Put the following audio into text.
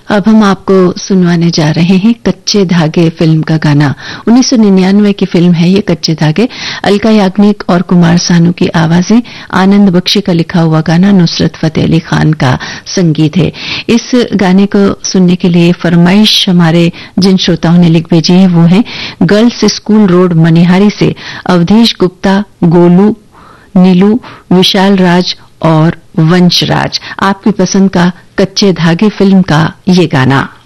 अब हम आपको सुनवाने जा रहे हैं कच्चे धागे फिल्म का गाना। 1999 की फिल्म है ये कच्चे धागे। अलका याग्निक और कुमार सानू की आवाजें, आनंद बख्शी का लिखा हुआ गाना, नुसरत फतेह अली खान का संगीत है। इस गाने को सुनने के लिए फरमाइश हमारे जिन श्रोताओं ने लिख भेजी है वो है गर्ल्स स्कूल रोड मनिहारी से अवधेश गुप्ता, गोलू, नीलू, विशाल राज और वंश राज। आपकी पसंद का कच्चे धागे फिल्म का ये गाना।